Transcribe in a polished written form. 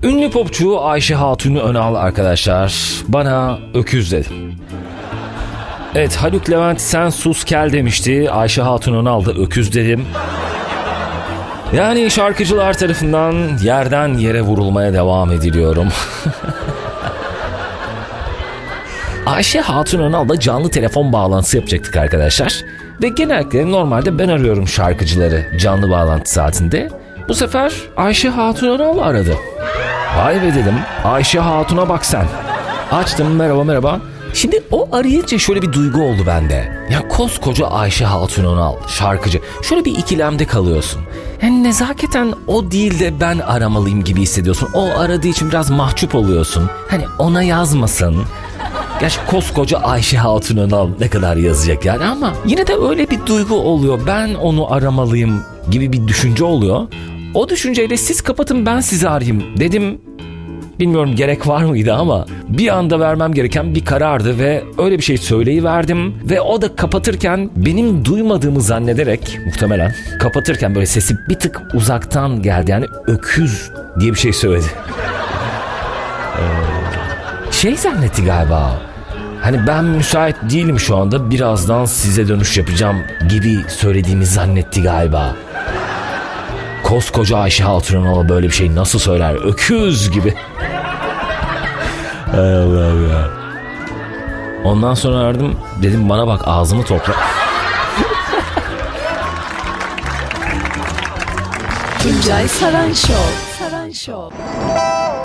Ünlü popçu Ayşe Hatun Önal arkadaşlar bana öküz dedi. Evet, Haluk Levent sen sus kel demişti. Ayşe Hatun Önal da öküz dedim. Yani şarkıcılar tarafından yerden yere vurulmaya devam ediliyorum. Ayşe Hatun Önal'da canlı telefon bağlantısı yapacaktık arkadaşlar. Ve genellikle normalde ben arıyorum şarkıcıları canlı bağlantı saatinde. Bu sefer Ayşe Hatun Önal aradı. Vay be dedim, Ayşe Hatun'a bak sen. Açtım, merhaba. Şimdi o arayınca şöyle bir duygu oldu bende. Ya koskoca Ayşe Hatun Önal şarkıcı. Şöyle bir ikilemde kalıyorsun. Yani nezaketen o değil de ben aramalıyım gibi hissediyorsun. O aradığı için biraz mahcup oluyorsun. Hani ona yazmasın. Gerçi koskoca Ayşe Hatun Önal ne kadar yazacak yani, ama yine de öyle bir duygu oluyor. Ben onu aramalıyım gibi bir düşünce oluyor. O düşünceyle siz kapatın ben sizi arayayım dedim. Bilmiyorum gerek var mıydı ama bir anda vermem gereken bir karardı ve öyle bir şey söyleyiverdim. Ve o da kapatırken benim duymadığımı zannederek, muhtemelen kapatırken böyle sesi bir tık uzaktan geldi. Yani öküz diye bir şey söyledi. Şey zannetti galiba. Hani ben müsait değilim şu anda, birazdan size dönüş yapacağım gibi söylediğimi zannetti galiba. Koskoca Ayşe Hatun Önal'a böyle bir şey nasıl söyler? Öküz gibi. Hay Allah ya. Ondan sonra aradım. Dedim bana bak, ağzımı topla. Tuncay Saran Show.